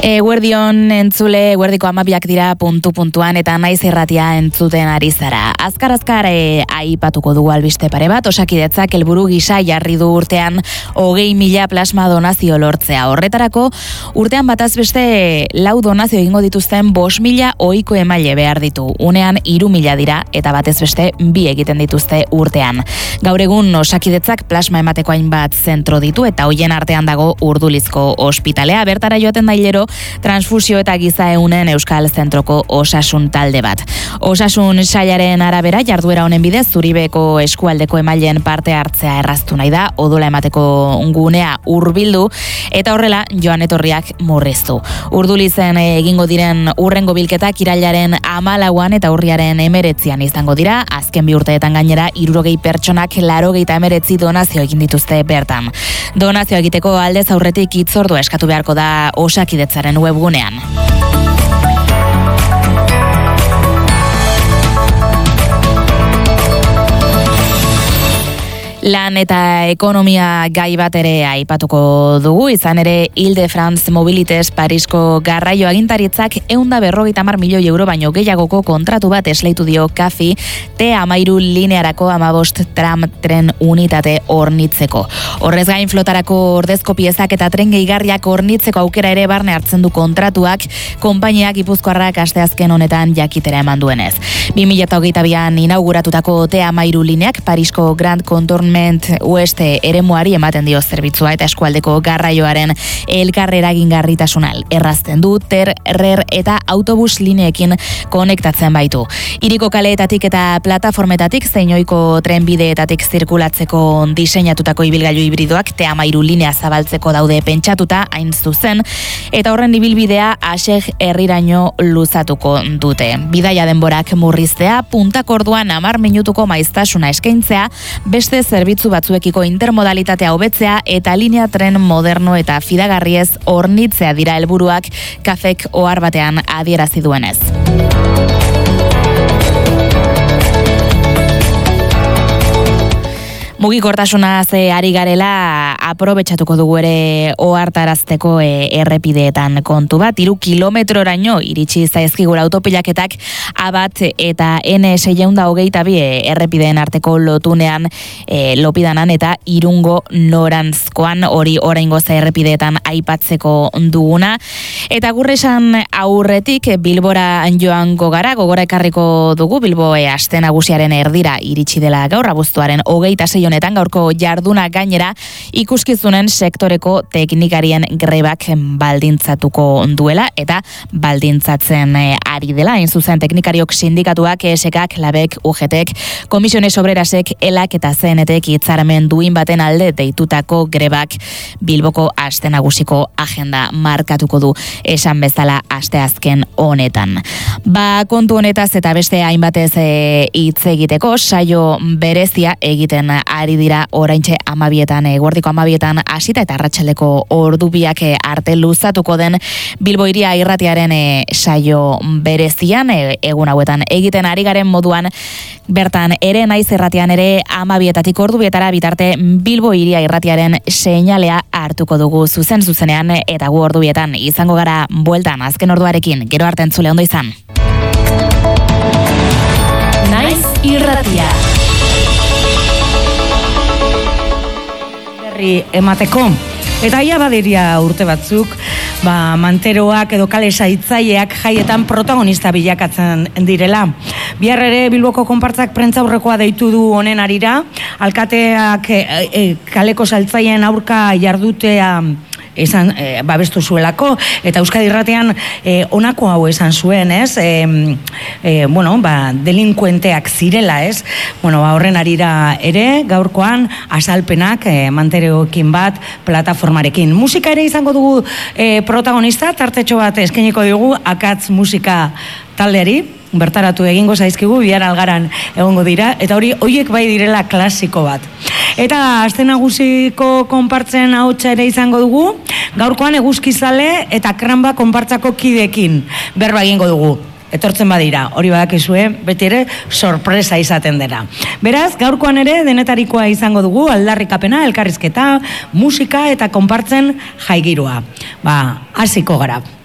Eguerdion entzule, eguerdiko 12 dira puntuan eta naiz irratia entzuten ari zara. Azkar aipatuko dugu albiste pare bat, Osakidetzak helburu gisa jarri du urtean 20.000 plasma donazio lortzea. Horretarako urtean bataz beste 4 donazio egingo dituzten 5.000 ohiko emaile behar ditu. Unean 3.000 dira eta batez beste 2 egiten dituzte urtean. Gaur egun Osakidetzak plasma emateko hainbat zentro ditu eta hoien artean dago Urdulizko ospitalea. Bertara joaten da hilero transfusio eta giza eunen Euskal Zentroko osasun talde bat. Osasun sailaren arabera jarduera honen bidez Zuribeko eskualdeko emaileen parte hartzea erraztu nahi da, odola emateko gunea hurbildu eta horrela joan etorriak murriztu. Urdulizen egingo diren hurrengo bilketak irailaren 14an eta urriaren 19an izango dira. Azken 2 urteetan gainera 60 pertsonak 89 donazio egin dituzte bertan. Donazio egiteko aldez aurretik hitzordua eskatu beharko da Osakidetzaren webgunean. Lan eta ekonomia gai bat ere aipatuko dugu, izan ere Ile-de-France Mobilites Parisko garraio agintaritzak 150 milioi euro baino gehiagoko kontratu bat esleitu dio CAFI T13 linearako 15 tren unitate hornitzeko. Horrez gain flotarako ordezko piezak eta tren gehigarriak hornitzeko aukera ere barne hartzen du kontratuak, konpainiak Gipuzkoarrak asteazken honetan jakitera eman duenez. 2022an inauguratutako T13 lineak Parisko Grand Contournement Oeste eremuari ematen dio zerbitzua eta eskualdeko garraioaren elkar eragingarritasuna errazten du, RER eta autobus lineekin konektatzen baitu. Hiriko kaleetatik eta plataformetatik zein ohiko trenbideetatik zirkulatzeko diseinatutako ibilgailu hibridoak T13 linea zabaltzeko daude pentsatuta hain zuzen, eta horren ibilbidea Aseg herriraino luzatuko dute. Bidaia denborak murriztea, puntak orduan 10 minutuko maiztasuna eskaintzea, beste zerbitzu batzuekiko intermodalitatea hobetzea eta linea tren moderno eta fidagarriez hornitzea dira helburuak CAFek ohar batean adierazi duenez. Mugikortasunaz ari garela aprobetxatuko dugu ere ohartarazteko errepideetan kontu bat. 3 kilometroraino iritsi zaizkigula autopilaketak Abat eta N622 errepideen arteko lotunean Lopidanan eta Irungo norantzkoan, hori oraingoz errepideetan aipatzeko duguna. Eta gurresan aurretik Bilbora joango gara, gogora ekarriko dugu Bilbo aste nagusiaren erdira iritsi dela gaur, abuztuaren 26 honetan gaurko jarduna gainera ikuskizunen sektoreko teknikarien grebak baldintzatuko duela eta baldintzatzen ari dela. Hain zuzen teknikariok sindikatuak, ESKak, Labek, UGTek, Komisiones Obrerasek, ELAK eta CNTek hitzarmen duin baten alde deitutako grebak Bilboko aste nagusiko agenda markatuko du, esan bezala asteazken honetan. Kontu honetaz eta beste hainbatez hitz egiteko saio berezia egiten ari dira oraintxe 12etan, eguerdiko 12etan hasita eta arratsaldeko ordubiak arte luzatuko den Bilbo Hiria irratiaren saio berezian, egun hauetan egiten ari garen moduan, bertan ere naiz irratian ere 12etatik ordubietara bitarte Bilbo Hiria irratiaren seinalea hartuko dugu zuzenean eta gu ordubietan izango gara bueltan azken orduarekin. Gero arte entzule, ondo izan. Naiz irratia. Emateko. Eta ia badiria urte batzuk, manteroak edo kale saitzaileak jaietan protagonista bilakatzen direla. Bihar ere Bilboko konpartzak prentzaurrekoa deitu du honen arira, alkateak kaleko saltzaileen aurka jardutea esan babestu zuelako, eta Euskadi Irratean honako hau esan zuen, ez? Delinkuenteak zirela, ez? Horren arira ere, gaurkoan azalpenak mantereoekin bat plataformarekin. Musika ere izango dugu protagonista, tartetxo bat eskainiko dugu Akatz musika taldeari, bertaratu egingo zaizkigu, bihar algaran egongo dira, eta horiek bai direla klasiko bat. Eta aste nagusiko konpartzen ahotsa ere izango dugu, gaurkoan eguzkizale eta kranba konpartzako kidekin berba egingo dugu. Etortzen badira, hori badakizue, beti ere sorpresa izaten dela. Beraz, gaurkoan ere denetarikoa izango dugu, aldarrikapena, elkarrizketa, musika eta konpartzen jaigirua. Hasiko gara.